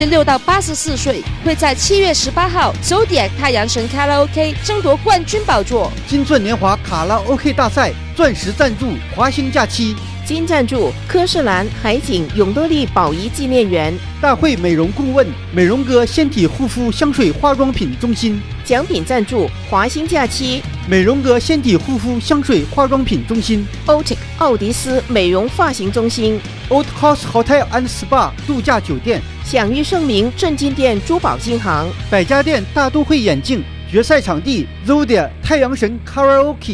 6到84岁会在7月18号Zodiac太阳神卡拉 OK 争夺冠军宝座。 金钻年华卡拉 OK 大赛钻石赞助华兴假期， 金赞助科士兰海景永乐利宝仪纪念园， 大会美容顾问美容哥纤体护肤香水化妆品中心， 奖品赞助华兴假期美容哥纤体护肤香水化妆品中心， Otic 奥迪斯美容发型中心， Old Coast Hotel and Spa 度假酒店， 享誉盛名正金店珠宝金行， 百家店大都会眼镜，决赛场地 Zodiac 太阳神卡拉 OK。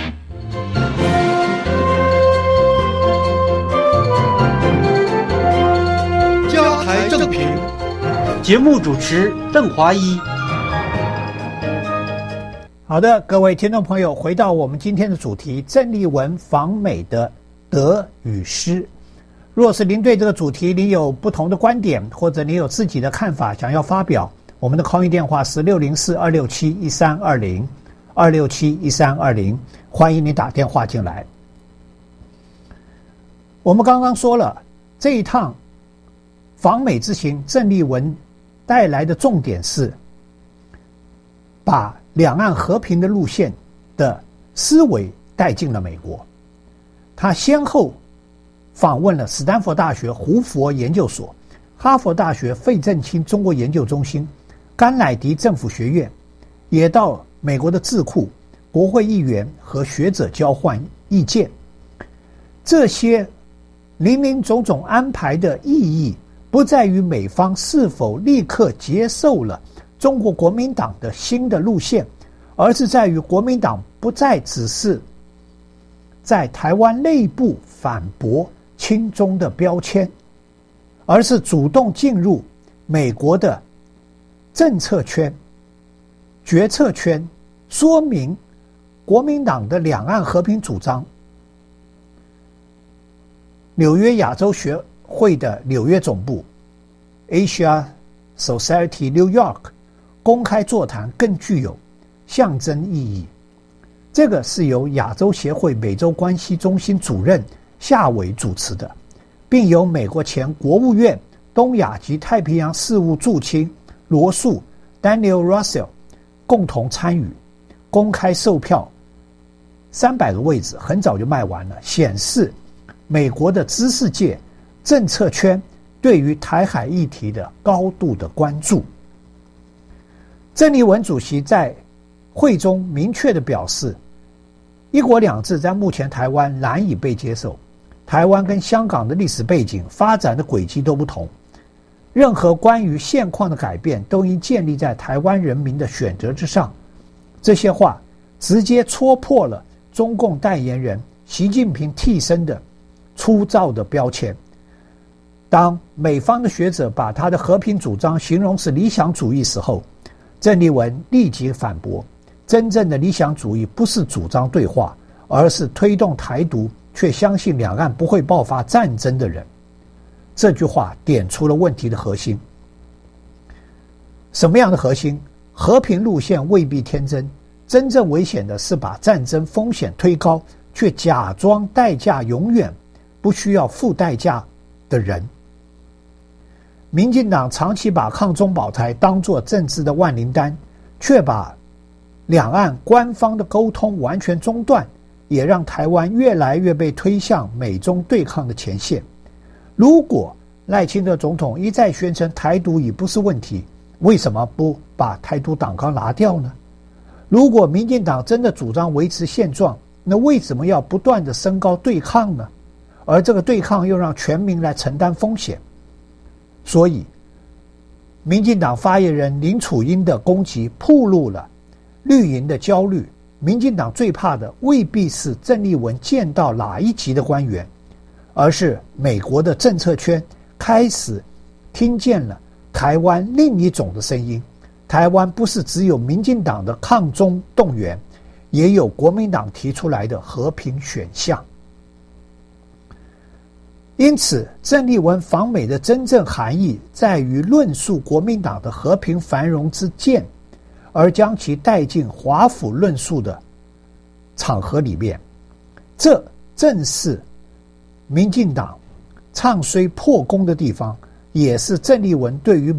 加台正评， 节目主持邓华一。 好的，各位听众朋友，回到我们今天的主题，郑丽文访美的得与失。若是您对这个主题您有不同的观点，或者您有自己的看法想要发表，我们的 call in 电话是604-267-1320，267-1320，欢迎你打电话进来。我们刚刚说了，这一趟访美之行，郑丽文带来的重点是把两岸和平的路线的思维带进了美国。他先后访问了斯坦福大学胡佛研究所、哈佛大学费正清中国研究中心、甘乃迪政府学院，也到美国的智库、国会议员和学者交换意见。这些林林总总安排的意义，不在于美方是否立刻接受了中国国民党的新的路线，而是在于国民党不再只是在台湾内部反驳亲中的标签，而是主动进入美国的政策圈、决策圈，说明国民党的两岸和平主张。纽约亚洲学会的纽约总部 Asia Society New York 公开座谈更具有象征意义。这个是由亚洲协会美洲关系中心主任夏伟主持的，并由美国前国务院东亚及太平洋事务驻青罗素 Daniel Russell 共同参与，公开售票300个位置，很早就卖完了，显示美国的知识界、政策圈对于台海议题的高度的关注。郑丽文主席在会中明确地表示，一国两制在目前台湾难以被接受，台湾跟香港的历史背景、发展的轨迹都不同，任何关于现况的改变都应建立在台湾人民的选择之上。这些话直接戳破了中共代言人习近平替身的粗糙的标签。当美方的学者把他的和平主张形容是理想主义时候，郑丽文立即反驳，真正的理想主义不是主张对话，而是推动台独却相信两岸不会爆发战争的人。这句话点出了问题的核心。什么样的核心？和平路线未必天真，真正危险的是把战争风险推高，却假装代价永远不需要付代价的人。民进党长期把抗中保台当作政治的万灵丹，却把两岸官方的沟通完全中断，也让台湾越来越被推向美中对抗的前线。如果赖清德总统一再宣称台独已不是问题，为什么不把台独党纲拿掉呢？如果民进党真的主张维持现状，那为什么要不断的升高对抗呢？而这个对抗又让全民来承担风险。所以民进党发言人林楚英的攻击暴露了绿营的焦虑。民进党最怕的未必是郑丽文见到哪一级的官员，而是美国的政策圈开始听见了台湾另一种的声音。台湾不是只有民进党的抗中动员，也有国民党提出来的和平选项。因此郑丽文访美的真正含义在于论述国民党的和平繁荣之见，而将其带进华府论述的场合里面。这正是民进党唱衰破功的地方， 也是郑丽文对于